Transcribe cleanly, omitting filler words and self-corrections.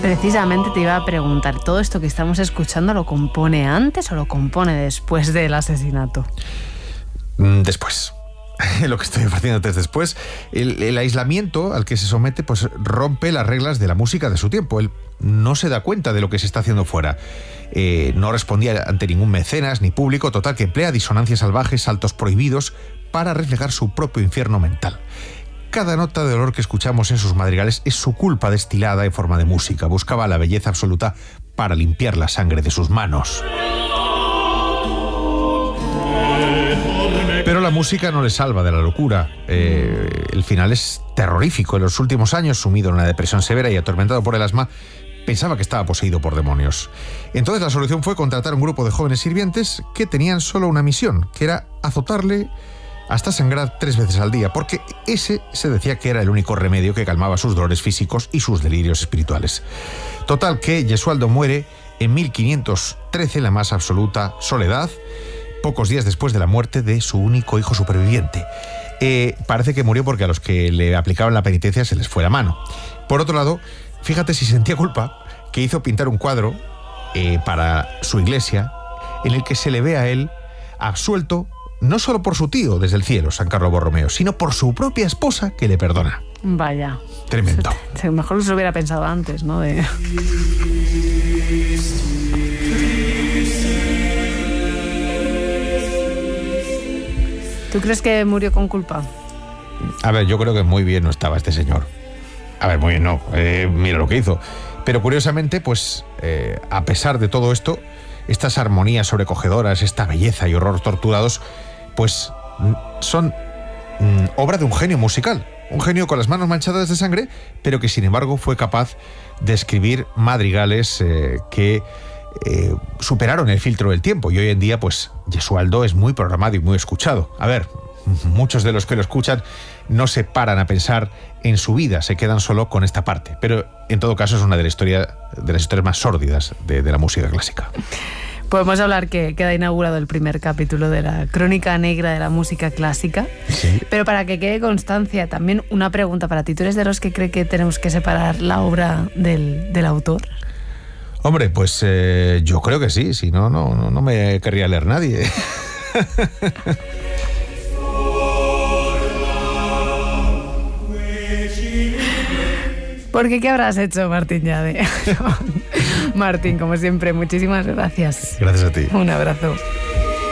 Precisamente te iba a preguntar, ¿todo esto que estamos escuchando lo compone antes o lo compone después del asesinato? Después. Lo que estoy ofreciéndote es después. El aislamiento al que se somete pues rompe las reglas de la música de su tiempo. Él no se da cuenta de lo que se está haciendo fuera. No respondía ante ningún mecenas ni público. Total, que emplea disonancias salvajes, saltos prohibidos para reflejar su propio infierno mental. Cada nota de dolor que escuchamos en sus madrigales es su culpa destilada en forma de música. Buscaba la belleza absoluta para limpiar la sangre de sus manos. Pero la música no le salva de la locura. El final es terrorífico. En los últimos años, sumido en una depresión severa y atormentado por el asma, pensaba que estaba poseído por demonios. Entonces la solución fue contratar un grupo de jóvenes sirvientes que tenían solo una misión, que era azotarle hasta sangrar 3 veces al día, porque ese se decía que era el único remedio que calmaba sus dolores físicos y sus delirios espirituales. Total, que Gesualdo muere en 1513 en la más absoluta soledad, pocos días después de la muerte de su único hijo superviviente. Parece que murió porque a los que le aplicaban la penitencia se les fue la mano. Por otro lado, fíjate si sentía culpa, que hizo pintar un cuadro para su iglesia en el que se le ve a él absuelto no solo por su tío desde el cielo, San Carlo Borromeo, sino por su propia esposa que le perdona. Vaya. Tremendo. Mejor se lo hubiera pensado antes, ¿no? ¿Tú crees que murió con culpa? A ver, yo creo que muy bien no estaba este señor. A ver, muy bien no. Mira lo que hizo. Pero curiosamente, pues, a pesar de todo esto, estas armonías sobrecogedoras, esta belleza y horror torturados, pues son obra de un genio musical. Un genio con las manos manchadas de sangre, pero que sin embargo fue capaz de escribir madrigales que superaron el filtro del tiempo. Y hoy en día, pues, Gesualdo es muy programado y muy escuchado. A ver, muchos de los que lo escuchan no se paran a pensar en su vida, se quedan solo con esta parte. Pero en todo caso es una de las historias más sórdidas de la música clásica. Podemos hablar que queda inaugurado el primer capítulo de la Crónica Negra de la música clásica. Sí. Pero para que quede constancia, también una pregunta para ti. ¿Tú eres de los que cree que tenemos que separar la obra del autor? Hombre, pues yo creo que sí. Si no, no me querría leer nadie. ¿Por qué habrás hecho, Martín Llade? Martín, como siempre, muchísimas gracias. Gracias a ti. Un abrazo.